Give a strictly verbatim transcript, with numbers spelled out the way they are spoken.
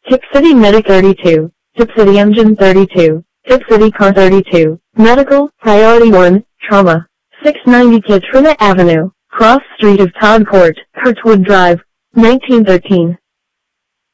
Tip City Medic thirty-two, Tip City Engine thirty-two, Tip City Car thirty-two, Medical, Priority one, Trauma, six ninety Katrina Avenue, Cross Street of Todd Court, Kurtwood Drive, nineteen thirteen.